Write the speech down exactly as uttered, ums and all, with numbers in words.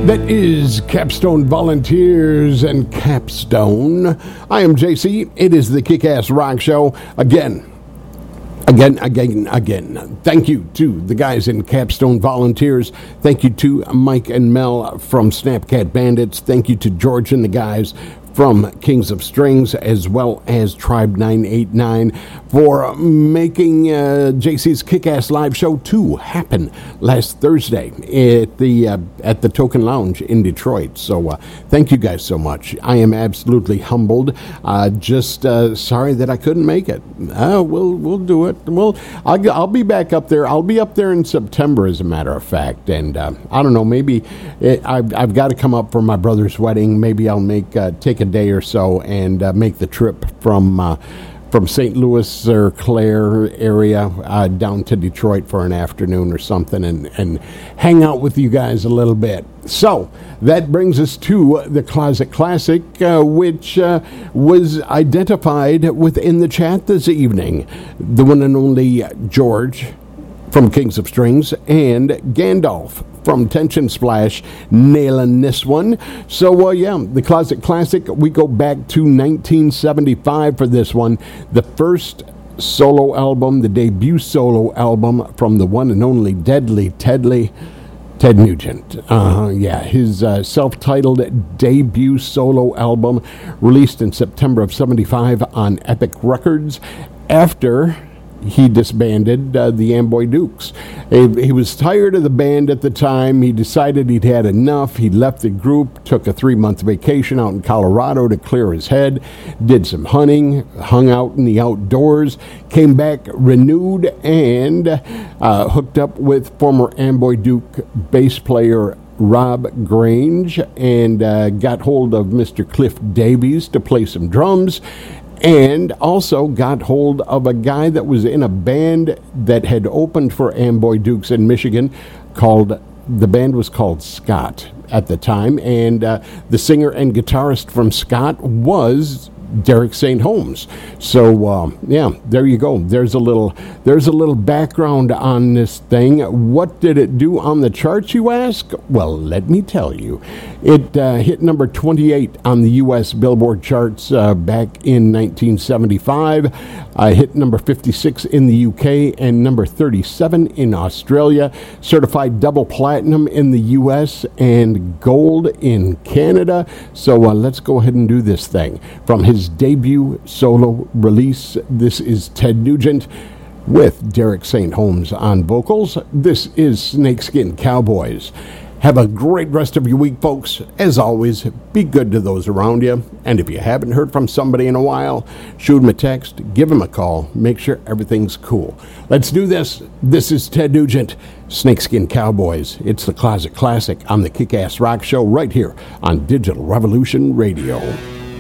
That is Capstone Volunteers and Capstone. I am J C. It is the Kick-Ass Rock Show. Again, again, again, again. Thank you to the guys in Capstone Volunteers. Thank you to Mike and Mel from Snapcat Bandits. Thank you to George and the guys from Kings of Strings, as well as Tribe nine eight nine, for making uh, J C's Kick-Ass Live Show two happen last Thursday at the uh, at the Token Lounge in Detroit. So uh, thank you guys so much. I am absolutely humbled. Uh, just uh, sorry that I couldn't make it. Uh, we'll we'll do it. We'll I'll, I'll be back up there. I'll be up there in September, as a matter of fact. And uh, I don't know. Maybe it, I've I've got to come up for my brother's wedding. Maybe I'll make uh, take a day or so and uh, make the trip from uh, from Saint Louis or Clare area uh, down to Detroit for an afternoon or something, and, and hang out with you guys a little bit. So that brings us to the Closet Classic, uh, which uh, was identified within the chat this evening. The one and only George from Kings of Strings and Gandalf from Tension Splash nailing this one. So, uh, yeah, the Closet Classic, we go back to nineteen seventy-five for this one. The first solo album, the debut solo album from the one and only Deadly Tedley, Ted Nugent. Uh, yeah, his uh, self-titled debut solo album, released in September of seventy-five on Epic Records, after he disbanded uh, the Amboy Dukes. He, he was tired of the band at the time. He decided he'd had enough. He left the group, took a three-month vacation out in Colorado to clear his head, did some hunting, hung out in the outdoors, came back renewed, and uh, hooked up with former Amboy Duke bass player Rob Grange, and uh, got hold of Mister Cliff Davies to play some drums, and also got hold of a guy that was in a band that had opened for Amboy Dukes in Michigan, called, the band was called Scott at the time, and uh, the singer and guitarist from Scott was Derek Saint Holmes. So uh, yeah, there you go. There's a little there's a little background on this thing. What did it do on the charts, you ask? Well, let me tell you. It uh, hit number twenty-eight on the U S Billboard charts uh, back in nineteen seventy-five. Uh, hit number fifty-six in the U K and number thirty-seven in Australia. Certified double platinum in the U S and gold in Canada. So uh, let's go ahead and do this thing. From his debut solo release, this is Ted Nugent with Derek Saint Holmes on vocals. This is Snakeskin Cowboys. Have a great rest of your week, folks. As always, be good to those around you. And if you haven't heard from somebody in a while, shoot them a text, give them a call, make sure everything's cool. Let's do this. This is Ted Nugent, Snakeskin Cowboys. It's the Closet Classic on the Kick-Ass Rock Show right here on Digital Revolution Radio.